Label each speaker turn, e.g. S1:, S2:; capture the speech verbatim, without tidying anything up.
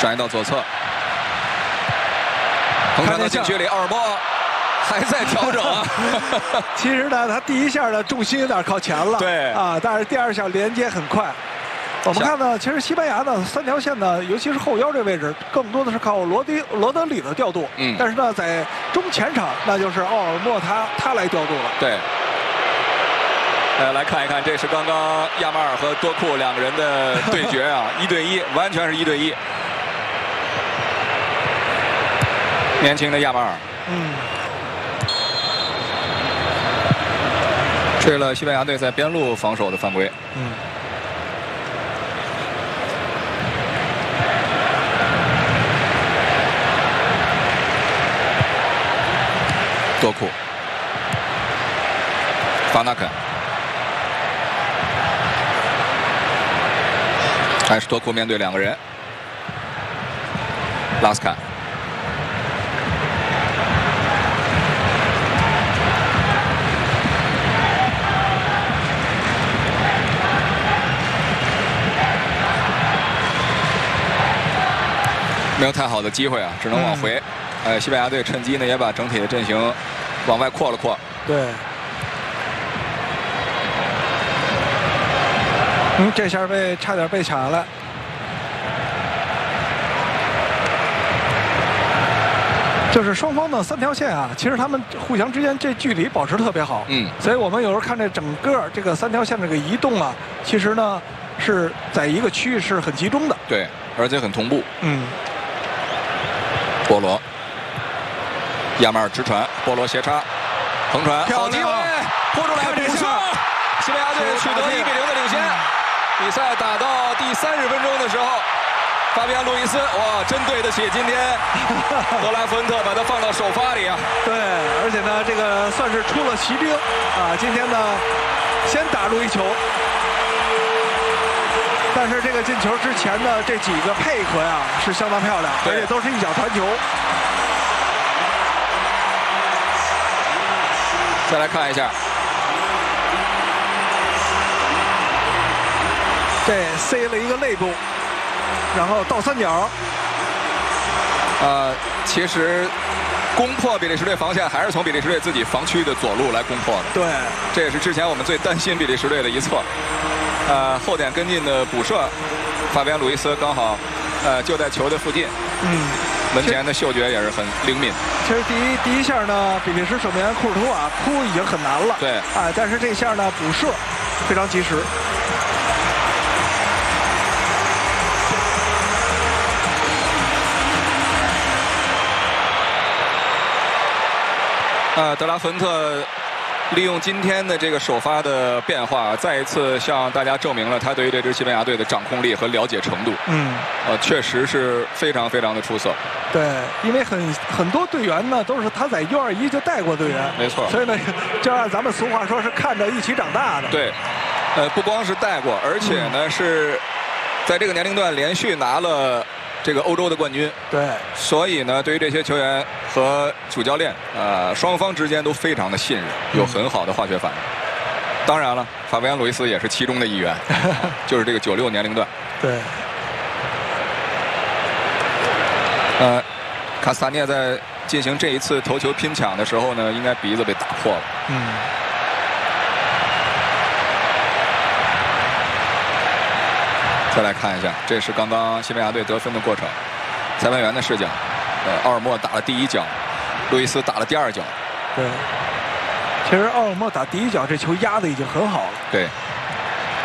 S1: 转移到左侧，横传到禁区里，奥尔莫还在调整啊。
S2: 其实呢，他第一下的重心有点靠前了，
S1: 对
S2: 啊，但是第二下连接很快。我们看呢，其实西班牙呢三条线呢，尤其是后腰这位置，更多的是靠罗迪罗德里的调度。
S1: 嗯，
S2: 但是呢，在中前场，那就是奥尔莫他他来调度了。
S1: 对。呃，来看一看，这是刚刚亚马尔和多库两个人的对决啊，一对一，完全是一对一。年轻的亚马尔，
S2: 嗯，
S1: 吹了西班牙队在边路防守的犯规。
S2: 嗯。
S1: 多库，法纳肯，还是多库面对两个人，拉斯坎，没有太好的机会啊，只能往回。嗯、呃，西班牙队趁机呢也把整体的阵型往外扩了扩。
S2: 对。嗯，这下被差点被抢下来。就是双方的三条线啊，其实他们互相之间这距离保持特别好。
S1: 嗯。
S2: 所以我们有时候看这整个这个三条线这个移动啊，其实呢是在一个区域是很集中的。
S1: 对，而且很同步。
S2: 嗯。
S1: 波罗。亚马尔直传，波罗斜插，横传，好机会，扑出来补射，西班牙队取得一比零的领先。比赛打到第三十分钟的时候，法比安·路易斯，哇，真对得起今天德拉福恩特把他放到首发里啊。
S2: 对，而且呢，这个算是出了奇兵啊，今天呢，先打入一球。但是这个进球之前的这几个配合呀是相当漂亮，而且都是一脚传球。
S1: 再来看一下，
S2: 这塞了一个肋部，然后倒三角。
S1: 呃，其实攻破比利时队防线还是从比利时队自己防区的左路来攻破的。
S2: 对，
S1: 这也是之前我们最担心比利时队的一侧。呃，后点跟进的补射，法比安·鲁伊斯刚好，呃，就在球的附近。嗯。门前的嗅觉也是很灵敏。
S2: 其实第一第一下呢，比利时守门员库尔图瓦扑已经很难了。
S1: 对。
S2: 啊，但是这下呢，补射非常及时。
S1: 呃，德拉芬特利用今天的这个首发的变化，再一次向大家证明了他对于这支西班牙队的掌控力和了解程度。嗯，呃，确实是非常非常的出色。
S2: 对，因为很很多队员呢都是他在 U 二一就带过队员，
S1: 没错。
S2: 所以呢，就按咱们俗话说是看着一起长大的。
S1: 对，呃，不光是带过，而且呢、嗯、是在这个年龄段连续拿了这个欧洲的冠军。
S2: 对，
S1: 所以呢，对于这些球员和主教练，呃，双方之间都非常的信任，有很好的化学反应。嗯、当然了，法比安·鲁伊斯也是其中的一员，就是这个九六年龄段。
S2: 对。
S1: 呃，卡斯塔涅在进行这一次头球拼抢的时候呢，应该鼻子被打破了。嗯。再来看一下，这是刚刚西班牙队得分的过程。裁判员的视角，呃，奥尔莫打了第一脚，路易斯打了第二脚。
S2: 对。其实奥尔莫打第一脚，这球压的已经很好了。
S1: 对。